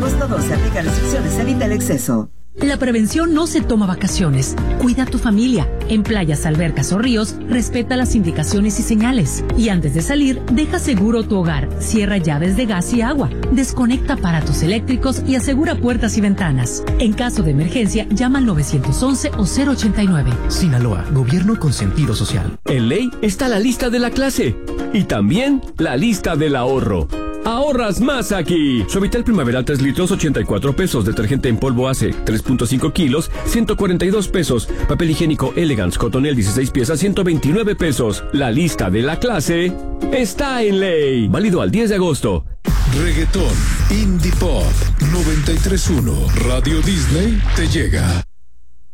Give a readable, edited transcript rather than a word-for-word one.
agosto 12. Aplica restricciones. Evita el exceso. La prevención no se toma vacaciones. Cuida a tu familia. En playas, albercas o ríos, respeta las indicaciones y señales. Y antes de salir, deja seguro tu hogar. Cierra llaves de gas y agua. Desconecta aparatos eléctricos y asegura puertas y ventanas. En caso de emergencia, llama al 911 o 089. Sinaloa, gobierno con sentido social. En ley está la lista de la clase y también la lista del ahorro. Ahorras más aquí. Suavitel Primaveral 3 litros, 84 pesos. Detergente en polvo ACE, 3.5 kilos, 142 pesos. Papel higiénico Elegance Cotonel 16 piezas, 129 pesos. La lista de la clase está en ley. Válido al 10 de agosto. Reggaetón, Indie Pop, 93.1, Radio Disney te llega.